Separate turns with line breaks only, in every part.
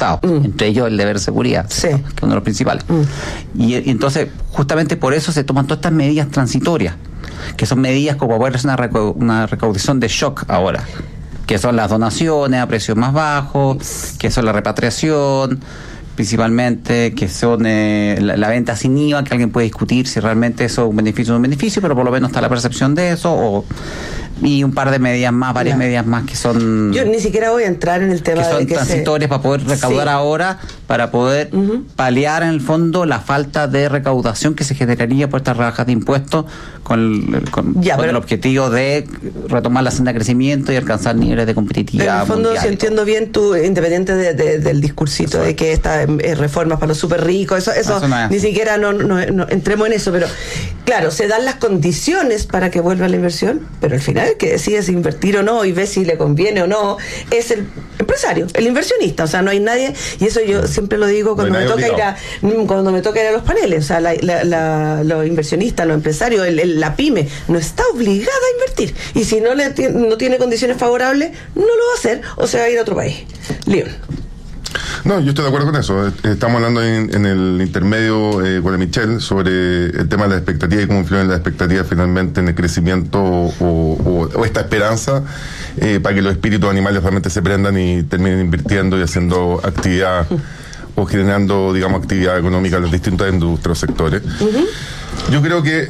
Estado, entre ellos el deber de seguridad,
sí,
que es uno de los principales. Y entonces, justamente por eso se toman todas estas medidas transitorias, que son medidas como poder hacer una recaudación de shock ahora, que son las donaciones a precios más bajos, que son la repatriación, principalmente, que son la venta sin IVA, que alguien puede discutir si realmente eso es un beneficio o no un beneficio, pero por lo menos está la percepción de eso, y un par de medidas más, varias medidas más que son...
Yo ni siquiera voy a entrar en el tema
que son
de que
transitorias para poder recaudar ahora, para poder paliar en el fondo la falta de recaudación que se generaría por estas rebajas de impuestos con el objetivo de retomar la senda de crecimiento y alcanzar niveles de competitividad.
En el fondo, si entiendo bien, tú, independiente del discursito de que estas reformas para los súper ricos, eso no ni siquiera no entremos en eso, pero claro, se dan las condiciones para que vuelva la inversión, pero al final el que decide si invertir o no y ve si le conviene o no es el empresario, el inversionista. O sea, no hay nadie, y eso yo siempre lo digo cuando me toca ir a los paneles. O sea, los inversionistas, los empresarios, la pyme no está obligada a invertir, y si no tiene condiciones favorables, no lo va a hacer o se va a ir a otro país. León.
No, yo estoy de acuerdo con eso. Estamos hablando en el intermedio con Michelle sobre el tema de las expectativas y cómo influyen las expectativas finalmente en el crecimiento o esta esperanza para que los espíritus animales realmente se prendan y terminen invirtiendo y haciendo actividad o generando, digamos, actividad económica en las distintas industrias o sectores. Yo creo que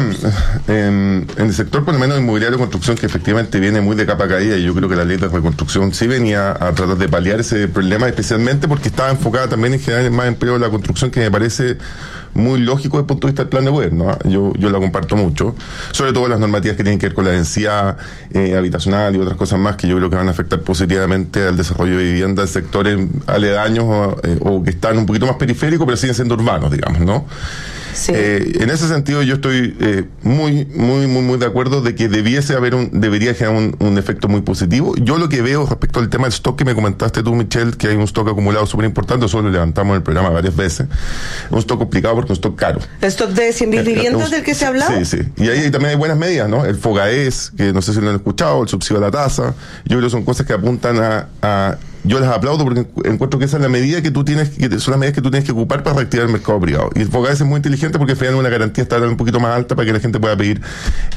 en el sector, por lo menos inmobiliario de construcción, que efectivamente viene muy de capa caída, y yo creo que la ley de reconstrucción sí venía a tratar de paliar ese problema, especialmente porque estaba enfocada también en generar más empleo de la construcción, que me parece muy lógico desde el punto de vista del plan de gobierno, ¿eh? Yo la comparto mucho, sobre todo las normativas que tienen que ver con la densidad habitacional y otras cosas más que yo creo que van a afectar positivamente al desarrollo de vivienda en sectores aledaños o que están un poquito más periféricos, pero siguen siendo urbanos, digamos, ¿no?
Sí.
En ese sentido yo estoy muy de acuerdo de que debería generar un efecto muy positivo. Yo lo que veo respecto al tema del stock que me comentaste tú, Michelle, que hay un stock acumulado súper importante, eso lo levantamos en el programa varias veces, un stock complicado porque es un stock caro.
¿El stock de 100.000 viviendas del que se ha hablado?
Sí. Y ahí también hay buenas medidas, ¿no? El FOGAES, que no sé si lo han escuchado, el subsidio a la tasa, yo creo que son cosas que apuntan a yo les aplaudo porque encuentro que esa es la medida que tú tienes, son las medidas que tú tienes que ocupar para reactivar el mercado privado. Y el FOGAES es muy inteligente porque al una garantía estatal un poquito más alta para que la gente pueda pedir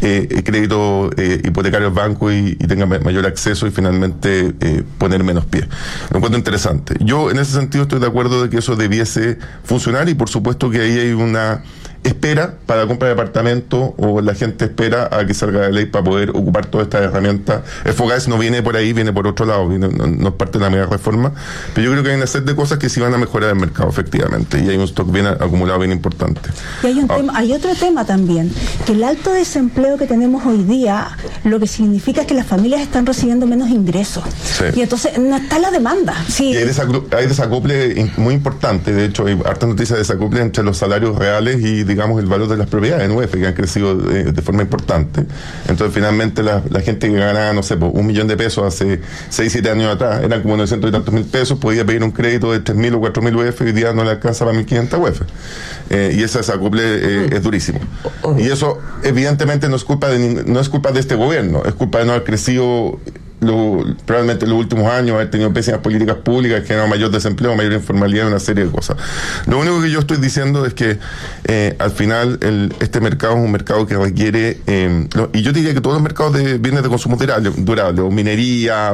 crédito hipotecario al banco y tenga mayor acceso y finalmente poner menos pie. Lo encuentro interesante. Yo en ese sentido estoy de acuerdo de que eso debiese funcionar, y por supuesto que ahí hay una espera para la compra de departamento, o la gente espera a que salga la ley para poder ocupar todas estas herramientas. El FOGAES no viene por ahí, viene por otro lado, no es parte de la media reforma, pero yo creo que hay una serie de cosas que sí van a mejorar el mercado, efectivamente, y hay un stock bien acumulado, bien importante.
Y hay otro tema también, que el alto desempleo que tenemos hoy día, lo que significa es que las familias están recibiendo menos ingresos, y entonces no está la demanda. Sí.
Y hay desacople muy importante, de hecho hay hartas noticias de desacople entre los salarios reales y, digamos, el valor de las propiedades en UEF, que han crecido de forma importante. Entonces finalmente la gente que ganaba, no sé, $1 millón hace 6-7 años atrás, eran como 900 y tantos mil pesos, podía pedir un crédito de 3.000 o 4.000 UF, hoy día no le alcanza para 1.500 UF. Y ese desacople es durísimo. Y eso evidentemente no es culpa de este gobierno, es culpa de no haber crecido probablemente en los últimos años, haber tenido pésimas políticas públicas que generan mayor desempleo, mayor informalidad y una serie de cosas. Lo único que yo estoy diciendo es que al final este mercado es un mercado que requiere, y yo diría que todos los mercados de bienes de consumo durable, o minería,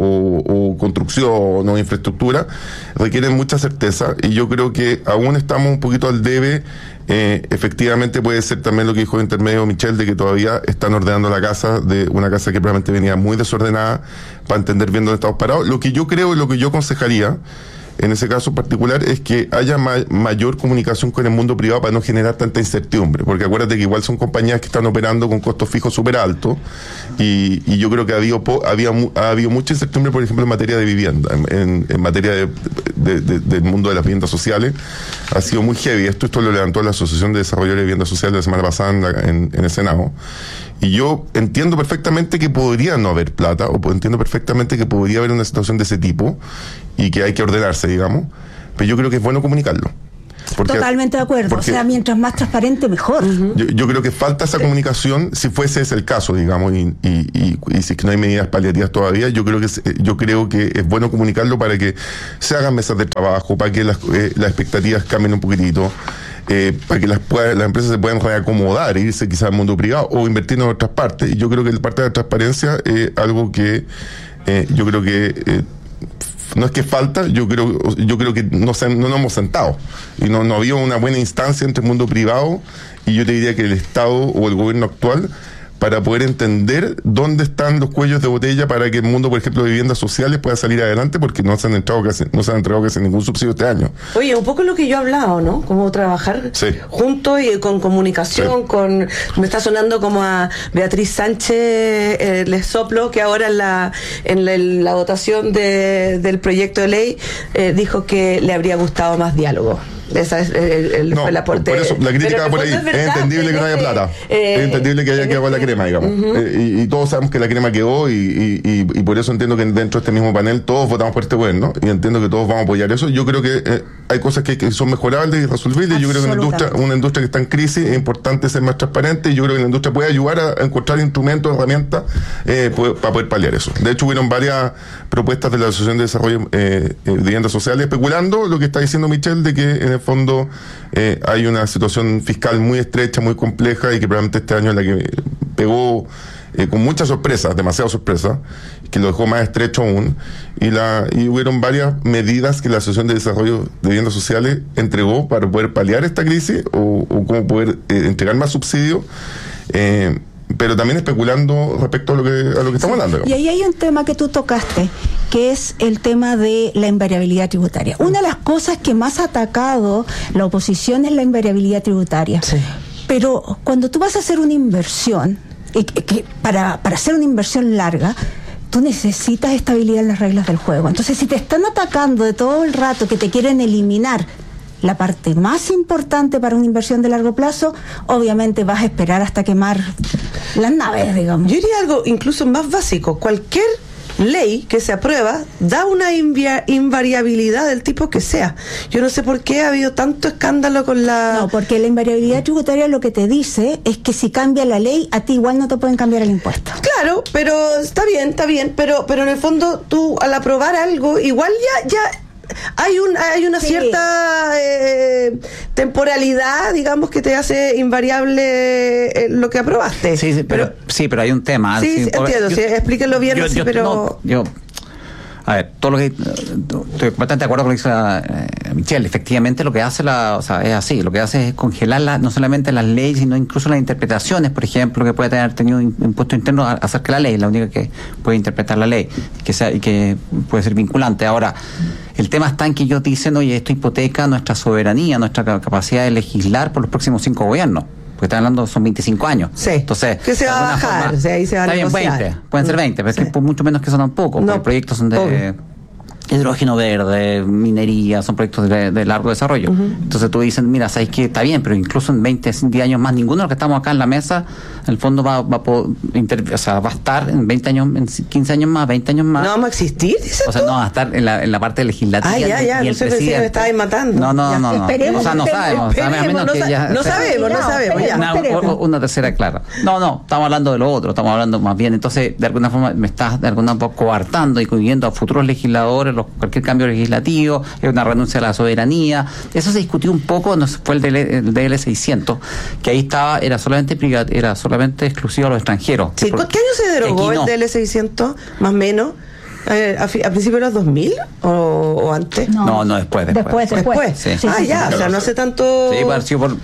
o construcción, o infraestructura, requieren mucha certeza, y yo creo que aún estamos un poquito al debe. Efectivamente puede ser también lo que dijo el intermedio Michelle, de que todavía están ordenando la casa, de una casa que probablemente venía muy desordenada, para entender bien dónde estamos parados. Lo que yo creo y lo que yo aconsejaría en ese caso particular es que haya mayor comunicación con el mundo privado para no generar tanta incertidumbre, porque acuérdate que igual son compañías que están operando con costos fijos súper altos, y yo creo que ha habido mucha incertidumbre, por ejemplo, en materia de vivienda, en materia del mundo de las viviendas sociales. Ha sido muy heavy. Esto lo levantó la Asociación de Desarrolladores de Vivienda Social la semana pasada en el Senado. Y yo entiendo perfectamente que podría no haber plata, o entiendo perfectamente que podría haber una situación de ese tipo y que hay que ordenarse, digamos, pero yo creo que es bueno comunicarlo.
Totalmente de acuerdo. O sea, mientras más transparente, mejor.
Yo creo que falta esa comunicación, si fuese ese el caso, digamos, y si es que no hay medidas paliativas todavía, yo creo que es bueno comunicarlo para que se hagan mesas de trabajo, para que las expectativas cambien un poquitito. Para que las empresas se puedan reacomodar e irse quizás al mundo privado o invertir en otras partes. Y yo creo que la parte de la transparencia es algo que yo creo que no es que falta, yo creo que no nos hemos sentado y no había una buena instancia entre el mundo privado y yo te diría que el Estado o el gobierno actual para poder entender dónde están los cuellos de botella para que el mundo, por ejemplo, de viviendas sociales pueda salir adelante, porque no se han entregado casi ningún subsidio este año.
Oye, un poco lo que yo he hablado, ¿no? Como trabajar juntos y con comunicación, me está sonando como a Beatriz Sánchez, les soplo, que ahora en la votación del proyecto de ley dijo que le habría gustado más diálogo. Esa es fue el aporte.
Por eso, la crítica va por ahí. Es entendible que no haya plata. Es entendible que haya quedado la crema, digamos. Y todos sabemos que la crema quedó y por eso entiendo que dentro de este mismo panel todos votamos por este gobierno y entiendo que todos vamos a apoyar eso. Yo creo que hay cosas que son mejorables y resolvibles. Yo creo que una industria que está en crisis es importante ser más transparente y yo creo que la industria puede ayudar a encontrar instrumentos, herramientas para poder paliar eso. De hecho, hubieron varias propuestas de la Asociación de Desarrollo de Viviendas Sociales especulando lo que está diciendo Michelle de que en el fondo hay una situación fiscal muy estrecha, muy compleja y que probablemente este año es la que pegó con muchas sorpresas, demasiadas sorpresas, que lo dejó más estrecho aún y hubieron varias medidas que la Asociación de Desarrollo de Viviendas Sociales entregó para poder paliar esta crisis o cómo poder entregar más subsidios, pero también especulando respecto a lo que estamos hablando.
Y ahí hay un tema que tú tocaste, que es el tema de la invariabilidad tributaria. Una de las cosas que más ha atacado la oposición es la invariabilidad tributaria. Sí. Pero cuando tú vas a hacer una inversión, para hacer una inversión larga, tú necesitas estabilidad en las reglas del juego. Entonces, si te están atacando de todo el rato que te quieren eliminar la parte más importante para una inversión de largo plazo, obviamente vas a esperar hasta quemar las naves, digamos.
Yo diría algo incluso más básico. Cualquier ley que se aprueba da una invariabilidad del tipo que sea. Yo no sé por qué ha habido tanto escándalo con la...
No, porque la invariabilidad tributaria lo que te dice es que si cambia la ley, a ti igual no te pueden cambiar el impuesto.
Claro, pero está bien, pero en el fondo tú al aprobar algo, igual ya hay una cierta temporalidad, digamos, que te hace invariable lo que aprobaste.
Sí, pero hay un tema.
Sí, entiendo, explíquenlo bien.
A ver, todo lo que estoy bastante de acuerdo con lo que dice Michelle. Efectivamente, lo que hace es así. Lo que hace es congelar no solamente las leyes, sino incluso las interpretaciones, por ejemplo, que puede haber tenido un impuesto interno acerca de la ley, la única que puede interpretar la ley, y que puede ser vinculante. Ahora, el tema está en que ellos dicen, oye, esto hipoteca nuestra soberanía, nuestra capacidad de legislar por los próximos 5 gobiernos. Porque están hablando, son 25 años.
Sí.
Entonces,
que se va a bajar,
forma,
ahí se va a negociar.
Bien, 20, pueden ser 20, pero es que mucho menos que eso tampoco, porque proyectos son de hidrógeno verde, minería, son proyectos de largo desarrollo. Entonces tú dices, mira, sabes que está bien, pero incluso en 20, 10 años más, ninguno de los que estamos acá en la mesa, en el fondo va a estar en 20 años, en 15 años más, 20 años más.
¿No vamos a existir?
O sea, no va a estar en la parte legislativa.
Ya, no sé si me estabais matando.
No.
Esperemos,
o sea, no sabemos.
No sabemos ya.
Una tercera, claro. No, estamos hablando de lo otro, estamos hablando más bien. Entonces, de alguna forma, me estás de alguna forma coartando y cohibiendo a futuros legisladores cualquier cambio legislativo, es una renuncia a la soberanía. Eso se discutió un poco, no fue el DL 600, que ahí era solamente exclusivo a los extranjeros.
Sí, ¿qué año se derogó el DL 600, más o menos? ¿A principios de los 2000 o antes?
No, después.
Sí. O sea, no hace tanto...
Sí, por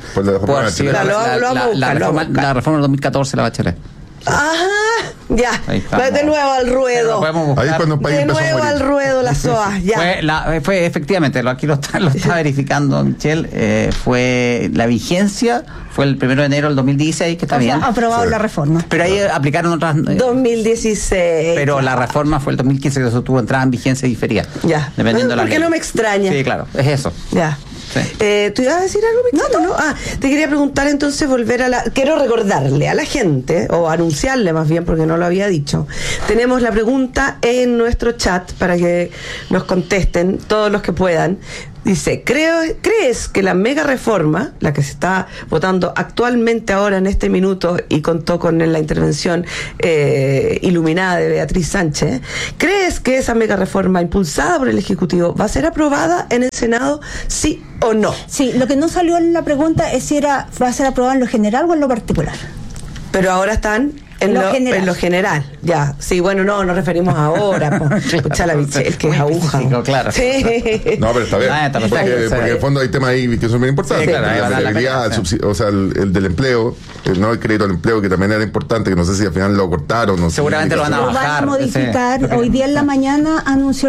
la reforma del 2014, la Bachelet.
Ajá, ya. De nuevo al ruedo.
Ahí cuando el país
de nuevo al ruedo la SOA, ya.
Fue efectivamente, aquí lo está verificando Michelle, fue la vigencia, fue el 1 de enero del 2016, que está bien.
Aprobado la reforma.
Pero ahí aplicaron otras...
2016.
Pero la reforma fue el 2015, que eso tuvo entrada en vigencia diferida.
Ya.
Dependiendo de la ley.
Porque no me extraña.
Sí, claro, es eso.
Ya. Sí. ¿Tú ibas a decir algo, Michelle? No. Te quería preguntar entonces, quiero recordarle a la gente, o anunciarle más bien, porque no lo había dicho. Tenemos la pregunta en nuestro chat para que nos contesten todos los que puedan. Dice, ¿crees que la mega reforma, la que se está votando actualmente ahora en este minuto y contó con la intervención iluminada de Beatriz Sánchez, ¿crees que esa mega reforma impulsada por el Ejecutivo va a ser aprobada en el Senado, sí o no?
Sí, lo que no salió en la pregunta es si va a ser aprobada en lo general o en lo particular.
Pero ahora están en lo general, ya. Sí, bueno, no nos referimos ahora. Escucha la Michelle, que es aguja.
Claro.
Sí.
No, pero está bien. Porque en el fondo hay temas ahí que son bien importantes.
Sí, claro,
la empleabilidad, o sea, el del empleo, el crédito al empleo, que también era importante, que no sé si al final lo cortaron. No
seguramente lo van a bajar.
Lo van a modificar. Sí. Hoy día en la mañana anunció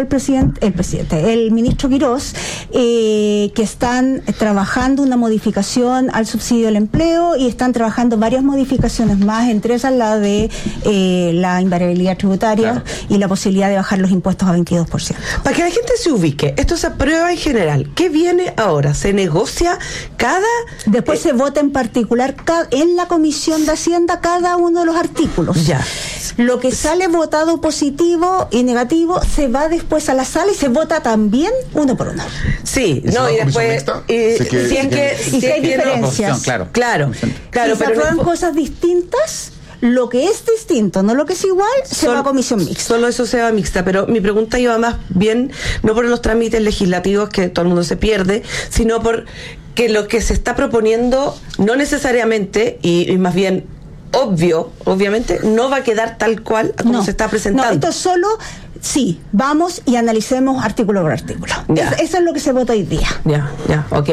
el ministro Quirós, que están trabajando una modificación al subsidio del empleo y están trabajando varias modificaciones más, entre esas la de la invariabilidad tributaria y la posibilidad de bajar los impuestos a 22%.
Para que la gente se ubique, esto se aprueba en general. ¿Qué viene ahora? ¿Se negocia
Después se vota en particular en la Comisión de Hacienda cada uno de los artículos.
Ya.
Lo que sale votado positivo y negativo se va después a la sala y se vota también uno por uno.
Sí, no, y después si hay
diferencias.
Claro.
Si se aprueban cosas distintas, lo que es distinto, no lo que es igual, se va a comisión mixta.
Solo eso se va a mixta, pero mi pregunta iba más bien, no por los trámites legislativos que todo el mundo se pierde, sino por que lo que se está proponiendo no necesariamente, y más bien obviamente, no va a quedar tal cual como se está presentando.
No, esto es solo... Sí, vamos y analicemos artículo por artículo. Eso es lo que se vota hoy día.
Ya, ok.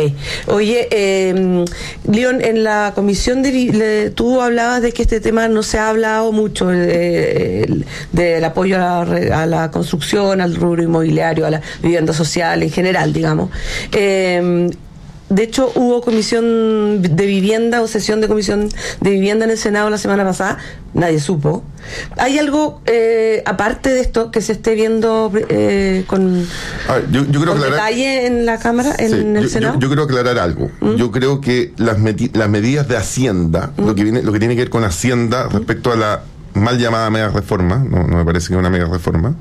Oye, León, en la comisión tú hablabas de que este tema no se ha hablado mucho, del apoyo a la construcción, al rubro inmobiliario, a la vivienda social en general, digamos. De hecho, hubo comisión de vivienda o sesión de comisión de vivienda en el Senado la semana pasada. Nadie supo. ¿Hay algo, aparte de esto, que se esté viendo con detalle en la Cámara, en el Senado?
Yo quiero aclarar algo. Yo creo que las medidas de Hacienda, lo que tiene que ver con Hacienda respecto a la mal llamada mega reforma, no me parece que es una mega reforma,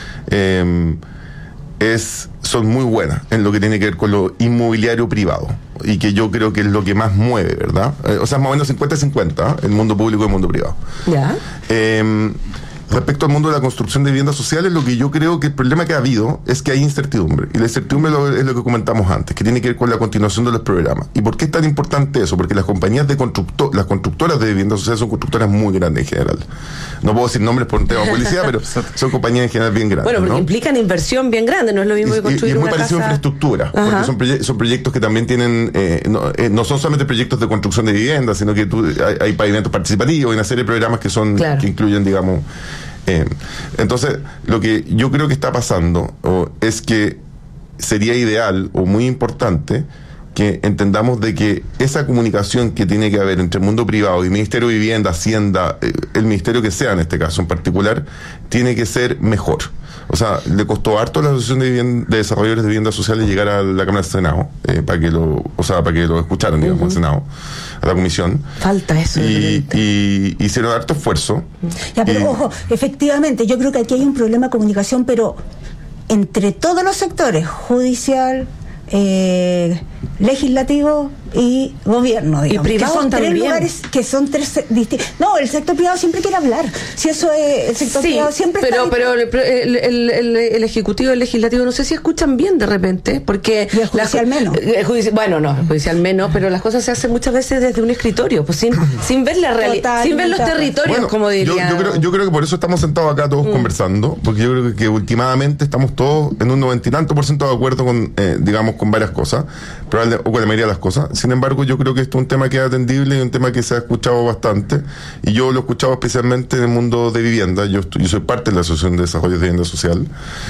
son muy buenas en lo que tiene que ver con lo inmobiliario privado, y que yo creo que es lo que más mueve, ¿verdad? O sea, más o menos 50-50, el mundo público y el mundo privado.
Ya.
Respecto al mundo de la construcción de viviendas sociales, lo que yo creo que el problema que ha habido es que hay incertidumbre. Y la incertidumbre es lo que comentamos antes, que tiene que ver con la continuación de los programas. ¿Y por qué es tan importante eso? Porque las compañías las constructoras de viviendas sociales son constructoras muy grandes en general. No puedo decir nombres por un tema de publicidad, pero son compañías en general bien grandes.
Bueno, porque implican inversión bien grande, no es lo mismo que construir una casa.
Y es muy parecido a infraestructura, porque son proyectos que también tienen, no son solamente proyectos de construcción de viviendas, sino que hay pavimentos participativos y una serie de programas que que incluyen, digamos. Entonces, lo que yo creo que está pasando es que sería ideal o muy importante que entendamos de que esa comunicación que tiene que haber entre el mundo privado y Ministerio de Vivienda, Hacienda, el ministerio que sea en este caso en particular, tiene que ser mejor. O sea, le costó harto a la Asociación de Desarrolladores de Viviendas Sociales llegar a la Cámara del Senado, para que lo escucharan, digamos, al Senado, a la comisión.
Falta eso.
Y hicieron harto esfuerzo.
Ya, pero ojo, efectivamente, yo creo que aquí hay un problema de comunicación, pero entre todos los sectores, judicial, legislativo y gobierno, digamos,
y privado,
que son
también.
3 lugares que son 3 distintos. No, el sector privado siempre quiere hablar. Si eso es el sector privado siempre.
Pero el ejecutivo y el legislativo no sé si escuchan bien de repente, porque
y el judicial menos.
El judicial menos, pero las cosas se hacen muchas veces desde un escritorio, pues sin ver la realidad, sin ver los territorios, como diría.
Yo creo que por eso estamos sentados acá todos conversando, porque yo creo que últimamente estamos todos en un 90 y tanto % de acuerdo con, digamos, con varias cosas, o con la mayoría de las cosas. Sin embargo, yo creo que esto es un tema que es atendible y un tema que se ha escuchado bastante, y yo lo he escuchado especialmente en el mundo de vivienda. Yo soy parte de la Asociación de Desarrollo de Vivienda Social,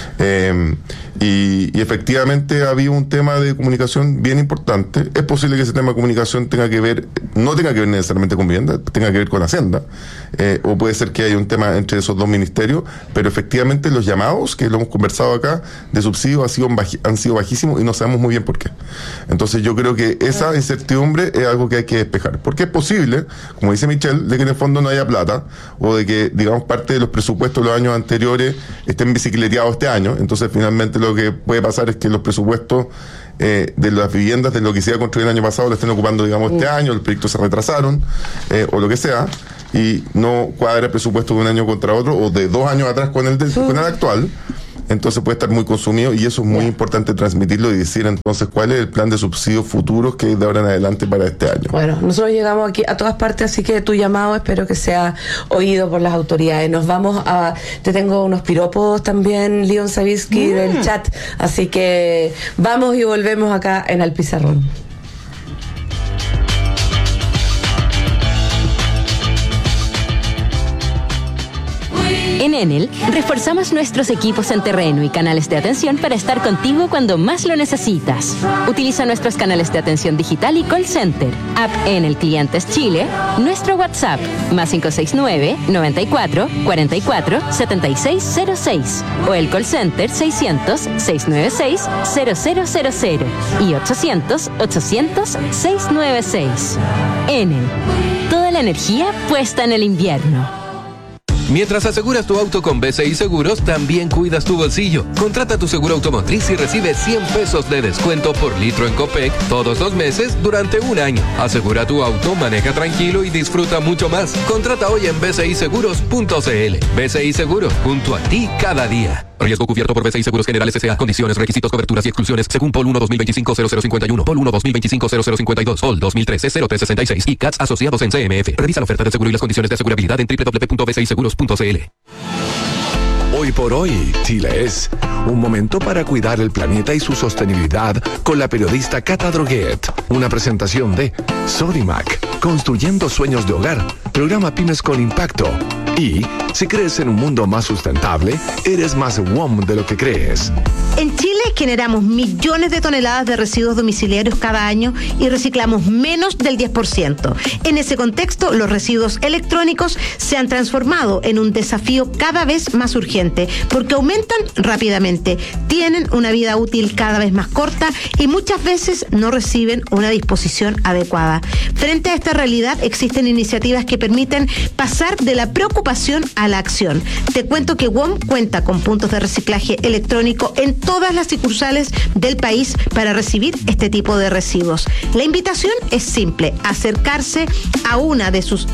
y efectivamente había un tema de comunicación bien importante. Es posible que ese tema de comunicación no tenga que ver necesariamente con vivienda, tenga que ver con Hacienda, o puede ser que haya un tema entre esos dos ministerios, pero efectivamente los llamados, que lo hemos conversado acá, de subsidio han sido bajísimos y no sabemos muy bien por qué. Entonces yo creo que esa incertidumbre es algo que hay que despejar, porque es posible, como dice Michelle, de que en el fondo no haya plata, o de que, digamos, parte de los presupuestos de los años anteriores estén bicicleteados este año. Entonces finalmente lo que puede pasar es que los presupuestos de las viviendas de lo que se iba a construir el año pasado lo estén ocupando, digamos, este año, los proyectos se retrasaron, o lo que sea, y no cuadra el presupuesto de un año contra otro, o de 2 años atrás con el actual. Entonces puede estar muy consumido, y eso es muy importante transmitirlo y decir entonces cuál es el plan de subsidios futuros que hay de ahora en adelante para este año.
Bueno, nosotros llegamos aquí a todas partes, así que tu llamado espero que sea oído por las autoridades. Nos vamos a... Te tengo unos piropos también, Leon Savitzky, del chat, así que vamos y volvemos acá en Al Pizarrón.
En Enel, reforzamos nuestros equipos en terreno y canales de atención para estar contigo cuando más lo necesitas. Utiliza nuestros canales de atención digital y call center, app Enel Clientes Chile, nuestro WhatsApp, +569 94 44 7606, o el call center 600 696 0000 y 800 800 696. Enel, toda la energía puesta en el invierno.
Mientras aseguras tu auto con BCI Seguros, también cuidas tu bolsillo. Contrata tu seguro automotriz y recibe 100 pesos de descuento por litro en Copec todos los meses durante un año. Asegura tu auto, maneja tranquilo y disfruta mucho más. Contrata hoy en bciseguros.cl. BCI Seguros, junto a ti cada día. Riesgo cubierto por BCI Seguros Generales S.A. Condiciones, requisitos, coberturas y exclusiones según POL 1 2025-0051, POL 1 2025-0052, POL 2013-0366 y CATS asociados en CMF. Revisa la oferta de seguro y las condiciones de asegurabilidad en www.bciseguros.cl.
Hoy por hoy, Chile es un momento para cuidar el planeta y su sostenibilidad con la periodista Cata Droguet. Una presentación de Sodimac, construyendo sueños de hogar, programa Pymes con Impacto. Y si crees en un mundo más sustentable, eres más WOM de lo que crees.
En Chile generamos millones de toneladas de residuos domiciliarios cada año y reciclamos menos del 10%. En ese contexto, los residuos electrónicos se han transformado en un desafío cada vez más urgente porque aumentan rápidamente, tienen una vida útil cada vez más corta y muchas veces no reciben una disposición adecuada. Frente a esta realidad, existen iniciativas que permiten pasar de la preocupación a la acción. Te cuento que WOM cuenta con puntos de reciclaje electrónico en todas las sucursales del país para recibir este tipo de residuos. La invitación es simple: acercarse a una de sus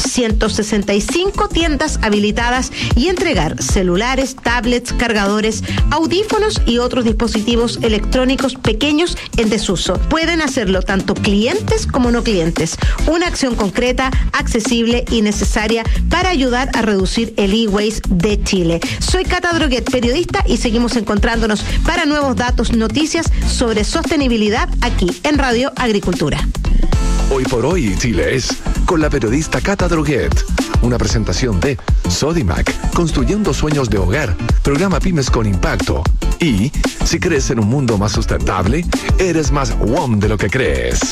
165 tiendas habilitadas y entregar celulares, tablets, cargadores, audífonos y otros dispositivos electrónicos pequeños en desuso. Pueden hacerlo tanto clientes como no clientes. Una acción concreta, accesible y necesaria para ayudar a reducir el e-waste de Chile. Soy Cata Droguet, periodista, y seguimos encontrándonos para nuevos datos, noticias sobre sostenibilidad aquí en Radio Agricultura.
Hoy por hoy, Chile es con la periodista Cata Droguet. Una presentación de Sodimac, construyendo sueños de hogar, programa Pymes con Impacto. Y si crees en un mundo más sustentable, eres más WOM de lo que crees.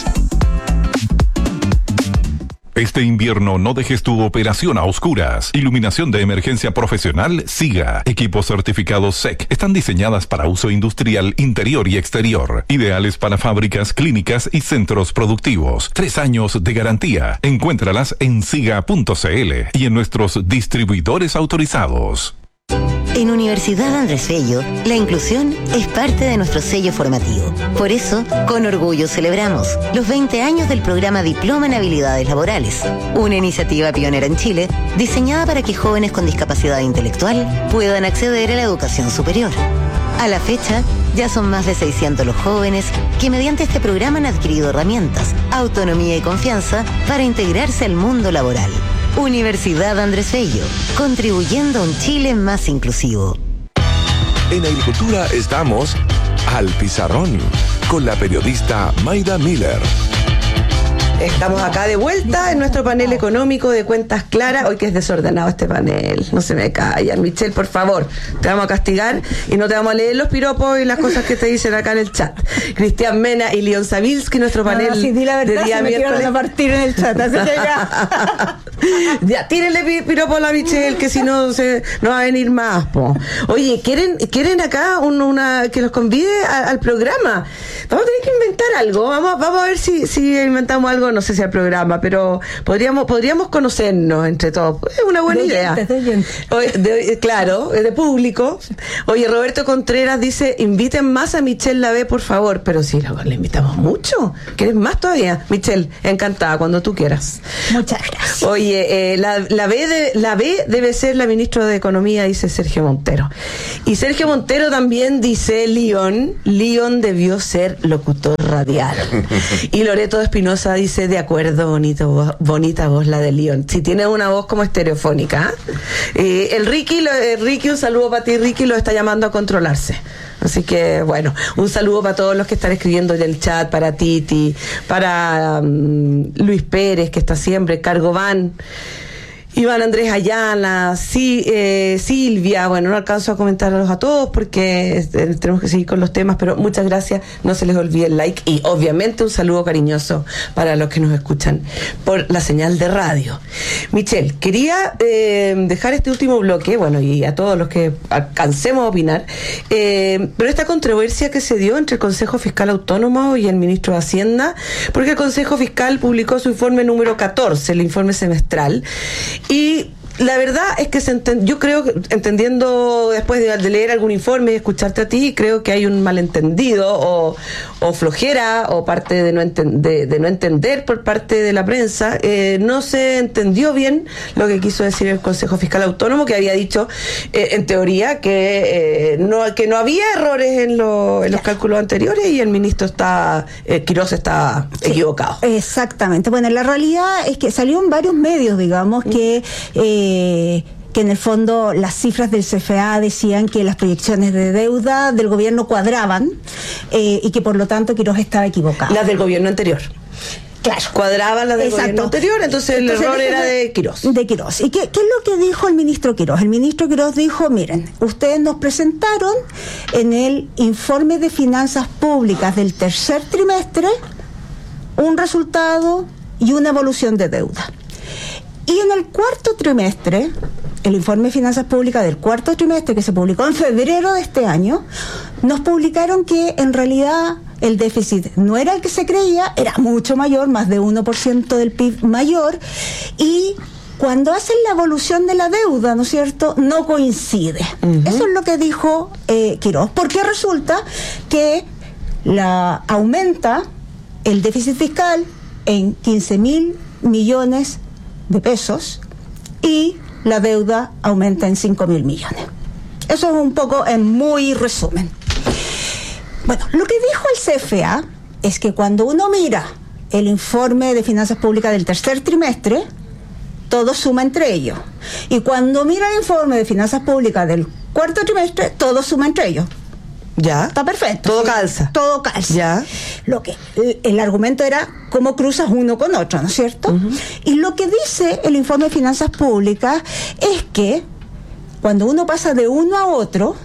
Este invierno no dejes tu operación a oscuras. Iluminación de emergencia profesional SIGA. Equipos certificados SEC. Están diseñadas para uso industrial interior y exterior. Ideales para fábricas, clínicas y centros productivos. 3 años de garantía. Encuéntralas en siga.cl y en nuestros distribuidores autorizados.
En Universidad Andrés Bello, la inclusión es parte de nuestro sello formativo. Por eso, con orgullo celebramos los 20 años del programa Diploma en Habilidades Laborales, una iniciativa pionera en Chile diseñada para que jóvenes con discapacidad intelectual puedan acceder a la educación superior. A la fecha, ya son más de 600 los jóvenes que mediante este programa han adquirido herramientas, autonomía y confianza para integrarse al mundo laboral. Universidad Andrés Bello, contribuyendo a un Chile más inclusivo.
En Agricultura estamos Al Pizarrón con la periodista Mayda Miller.
Estamos acá de vuelta en nuestro panel económico de Cuentas Claras. Hoy que es desordenado este panel, no se me callan. Michelle, por favor, te vamos a castigar y no te vamos a leer los piropos y las cosas que te dicen acá en el chat. Cristian Mena y Leon Savitzky, nuestro panel
di la verdad,
de día miércoles.
A partir en el chat, así que ya.
Ya, tírenle piropo a la Michelle, que si no no va a venir más, po. Oye, ¿quieren acá una que los convide al programa? Vamos a tener que inventar algo. Vamos a ver si inventamos algo conmigo, no sé si al programa, pero podríamos conocernos entre todos. Es una buena idea. Claro, de público. Oye, Roberto Contreras dice, inviten más a Michelle Lavé, por favor. Pero sí, le invitamos mucho. ¿Quieres más todavía? Michelle, encantada, cuando tú quieras.
Muchas gracias.
Oye, la B debe ser la ministra de Economía, dice Sergio Montero. Y Sergio Montero también dice, León debió ser locutor radial. Y Loreto Espinosa dice, de acuerdo, bonita voz la de León. Si tiene una voz como estereofónica. El Ricky, un saludo para ti, Ricky, lo está llamando a controlarse. Así que, bueno, un saludo para todos los que están escribiendo en el chat, para Titi, para Luis Pérez, que está siempre, Cargován, Iván Andrés Ayala, Silvia. Bueno, no alcanzo a comentarlos a todos porque tenemos que seguir con los temas, pero muchas gracias, no se les olvide el like y obviamente un saludo cariñoso para los que nos escuchan por la señal de radio. Michelle, quería dejar este último bloque, bueno, y a todos los que alcancemos a opinar, pero esta controversia que se dio entre el Consejo Fiscal Autónomo y el ministro de Hacienda, porque el Consejo Fiscal publicó su informe número 14, el informe semestral. Y la verdad es que yo creo que, entendiendo después de leer algún informe y escucharte a ti, creo que hay un malentendido o flojera o parte de no entender por parte de la prensa. No se entendió bien lo que quiso decir el Consejo Fiscal Autónomo, que había dicho en teoría que no había errores en los cálculos anteriores y el ministro Quirós está equivocado.
Exactamente. Bueno, la realidad es que salió en varios medios, digamos, que en el fondo las cifras del CFA decían que las proyecciones de deuda del gobierno cuadraban y que por lo tanto Quirós estaba equivocado.
Las del gobierno anterior. Claro. Cuadraban las del gobierno anterior, entonces el error era de Quirós.
De Quirós. ¿Y qué es lo que dijo el ministro Quirós? El ministro Quirós dijo, miren, ustedes nos presentaron en el informe de finanzas públicas del tercer trimestre un resultado y una evolución de deuda. Y en el cuarto trimestre, el informe de finanzas públicas del cuarto trimestre, que se publicó en febrero de este año, nos publicaron que en realidad el déficit no era el que se creía, era mucho mayor, más de 1% del PIB mayor, y cuando hacen la evolución de la deuda, ¿no es cierto?, no coincide. Uh-huh. Eso es lo que dijo Quirós, porque resulta que aumenta el déficit fiscal en 15.000 millones de pesos y la deuda aumenta en 5.000 millones. Eso es un poco en muy resumen. Bueno, lo que dijo el CFA es que cuando uno mira el informe de finanzas públicas del tercer trimestre, todo suma entre ellos. Y cuando mira el informe de finanzas públicas del cuarto trimestre, todo suma entre ellos.
Ya.
Está perfecto.
Todo calza.
Todo calza.
Ya.
El argumento era cómo cruzas uno con otro, ¿no es cierto? Uh-huh. Y lo que dice el informe de finanzas públicas es que cuando uno pasa de uno a otro,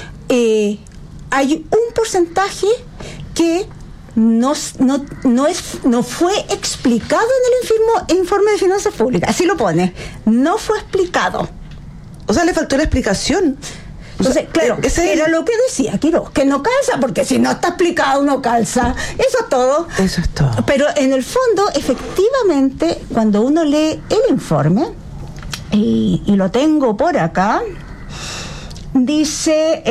hay un porcentaje que no fue explicado en el informe de finanzas públicas. Así lo pone. No fue explicado.
O sea, le faltó la explicación.
Entonces, claro, era lo que decía Quirós, que no calza, porque si no está explicado, no calza. Eso es todo.
Eso es todo.
Pero en el fondo, efectivamente, cuando uno lee el informe, y lo tengo por acá, dice,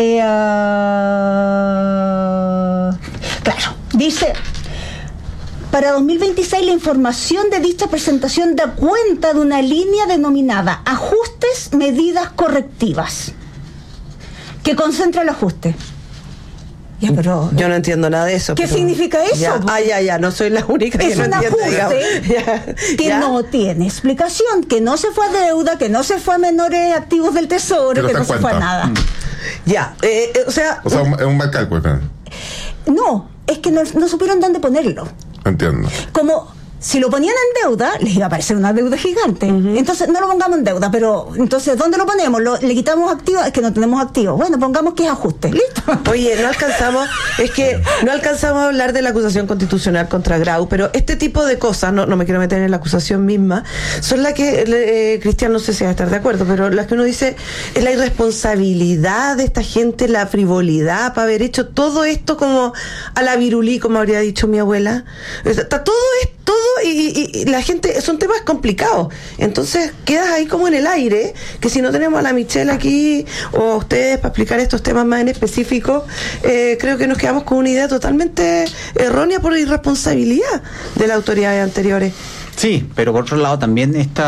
dice, para 2026 la información de dicha presentación da cuenta de una línea denominada ajustes, medidas correctivas, que concentra el ajuste.
Ya, pero yo no entiendo nada de eso.
¿Qué significa eso?
Ya, no soy la única que no entiende.
Es un ajuste que no tiene explicación, que no se fue a deuda, que no se fue a menores activos del tesoro, que no se fue a nada.
Ya, o sea,
es un mal cálculo.
No, es que no supieron dónde ponerlo.
Entiendo.
Como si lo ponían en deuda, les iba a parecer una deuda gigante. Uh-huh. Entonces, no lo pongamos en deuda, pero entonces, ¿dónde lo ponemos? ¿Le quitamos activos? Es que no tenemos activos. Bueno, pongamos que es ajuste. ¿Listo?
Oye, no alcanzamos a hablar de la acusación constitucional contra Grau, pero este tipo de cosas, no me quiero meter en la acusación misma, son las que, Cristian, no sé si va a estar de acuerdo, pero las que uno dice es la irresponsabilidad de esta gente, la frivolidad para haber hecho todo esto como a la virulí, como habría dicho mi abuela. Está todo esto todo y la gente, son temas complicados. Entonces quedas ahí como en el aire, que si no tenemos a la Michelle aquí o a ustedes para explicar estos temas más en específico, creo que nos quedamos con una idea totalmente errónea por irresponsabilidad de las autoridades anteriores.
Sí, pero por otro lado también este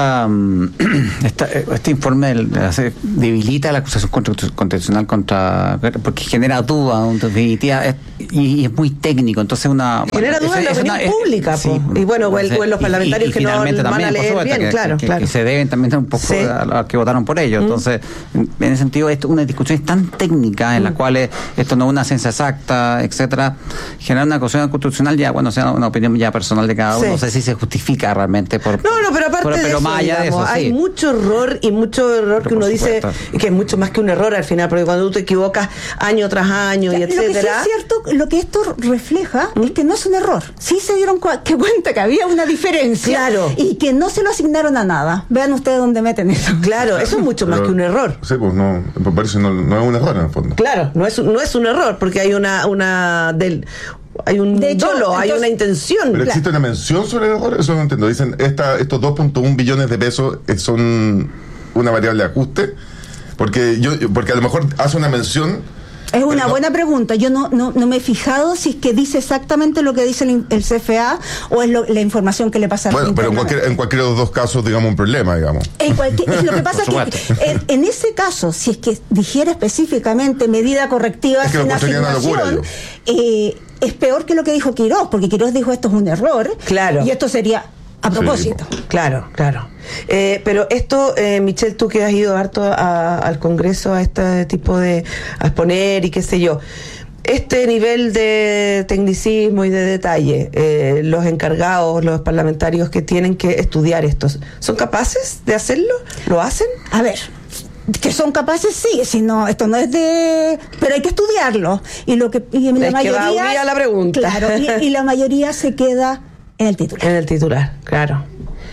informe debilita la acusación constitucional porque genera duda, definitiva, y es muy técnico, entonces genera
duda en la opinión pública, sí, y bueno, o en los parlamentarios que no van a leer bien, claro.
Que se deben también un poco a los que votaron por ello. Entonces, en ese sentido, una discusión tan técnica en la cual esto no es una ciencia exacta, etcétera, genera una acusación constitucional ya, bueno, sea una opinión ya personal de cada uno, no sé si se justifica realmente
pero aparte de eso,
más allá de eso,
hay mucho error que uno dice que es mucho más que un error al final, porque cuando tú te equivocas año tras año y etcétera.
Lo que sí es cierto, lo que esto refleja es que no es un error. Sí se dieron cuenta que había una diferencia,
claro,
y que no se lo asignaron a nada. Vean ustedes dónde meten eso.
Claro, eso es mucho más que un error.
Sí, pues no, por eso no es un error en el fondo.
Claro, no es un error, porque hay hay un dolo, hay una intención.
Pero existe una mención sobre el error, eso no entiendo. Dicen, estos 2.1 billones de pesos son una variable de ajuste, porque a lo mejor hace una mención.
Es una buena pregunta. Yo no me he fijado si es que dice exactamente lo que dice el CFA o es la información que le pasa.
Bueno, pero en cualquiera de los dos casos, digamos, un problema, digamos.
Lo que pasa es que en ese caso, si es que dijera específicamente medida correctiva sin asignación, es peor que lo que dijo Quirós, porque Quirós dijo esto es un error,
claro,
y esto sería a propósito.
Sí. Claro. Pero esto, Michelle, tú que has ido harto al Congreso a este tipo a exponer y qué sé yo, este nivel de tecnicismo y de detalle, los encargados, los parlamentarios que tienen que estudiar estos, ¿son capaces de hacerlo? ¿Lo hacen?
A ver, que son capaces, sí, si no, esto no es pero hay que estudiarlo, y la mayoría,
que va a la pregunta.
Claro, y la mayoría se queda en el titular,
claro.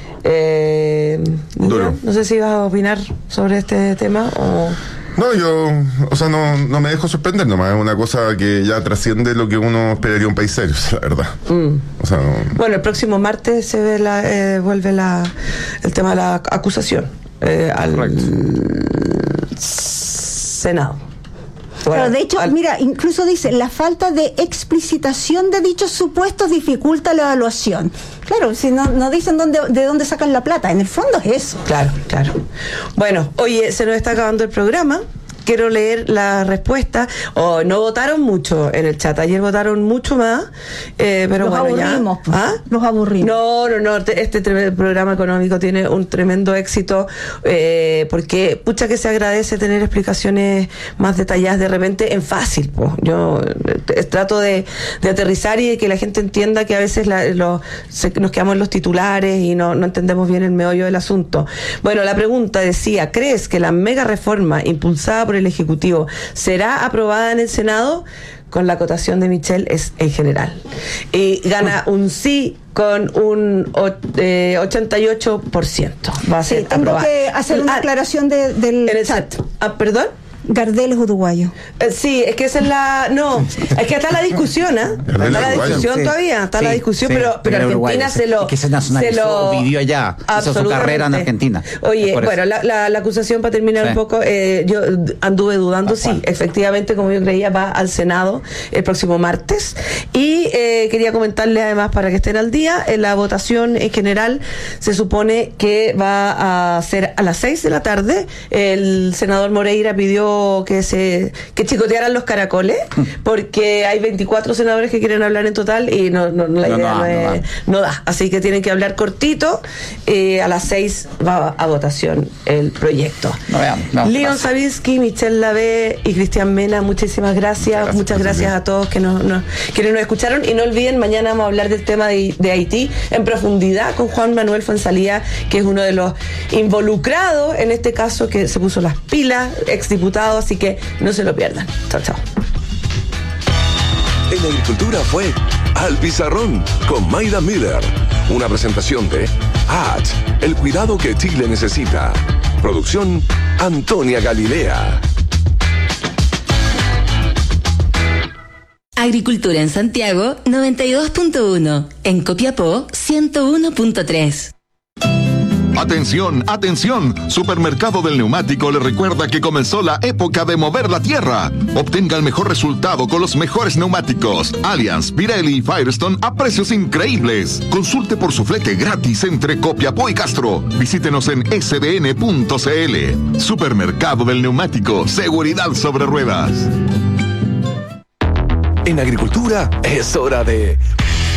No sé si vas a opinar sobre este tema o...
No, yo, no me dejo sorprender nomás, es una cosa que ya trasciende lo que uno esperaría de un país serio, la verdad.
Bueno, el próximo martes se vuelve el tema de la acusación al Senado.
Pero de hecho, mira, incluso dice, la falta de explicitación de dichos supuestos dificulta la evaluación. Claro, si no dicen de dónde sacan la plata, en el fondo es eso.
Claro. Bueno, oye, se nos está acabando el programa. Quiero leer la respuesta. No votaron mucho en el chat. Ayer votaron mucho más. Pero
los aburrimos. Los aburrimos.
No. Este programa económico tiene un tremendo éxito. Porque, pucha, que se agradece tener explicaciones más detalladas de repente en fácil. Yo trato de aterrizar y de que la gente entienda que a veces nos quedamos en los titulares y no entendemos bien el meollo del asunto. Bueno, la pregunta decía, ¿crees que la mega reforma impulsada por el Ejecutivo será aprobada en el Senado? Con la acotación de Michelle es en general. Y gana un sí con un 88%. Va a ser aprobada.
Tengo que hacer una aclaración del chat.
¿Perdón?
Gardel es uruguayo.
Sí, es que esa es es que está la discusión, está la discusión todavía, está la discusión, pero Argentina se lo
vivió allá, hizo su carrera en Argentina.
Oye, bueno, la acusación, para terminar un poco, yo anduve dudando, efectivamente, como yo creía, va al Senado el próximo martes, y quería comentarles además, para que estén al día, la votación en general se supone que va a ser a las 6 de la tarde. El senador Moreira pidió que chicotearan los caracoles, porque hay 24 senadores que quieren hablar en total y la idea no da. Así que tienen que hablar cortito. A las 6 va a votación el proyecto. Leon Savinsky, Michelle Lavé y Cristian Mena, muchísimas gracias. Muchas gracias a todos quienes nos escucharon. Y no olviden, mañana vamos a hablar del tema de Haití en profundidad con Juan Manuel Fuenzalía, que es uno de los involucrados en este caso, que se puso las pilas, exdiputado. Así que no se lo pierdan. Chao.
En Agricultura fue Al Pizarrón con Mayra Miller. Una presentación de Hatch, el cuidado que Chile necesita. Producción Antonia Galilea.
Agricultura en Santiago 92.1, en Copiapó 101.3.
Atención, atención, Supermercado del Neumático le recuerda que comenzó la época de mover la tierra. Obtenga el mejor resultado con los mejores neumáticos Allianz, Pirelli y Firestone a precios increíbles. Consulte por su flete gratis entre Copiapó y Castro. Visítenos en sbn.cl. Supermercado del Neumático, seguridad sobre ruedas.
En agricultura es hora de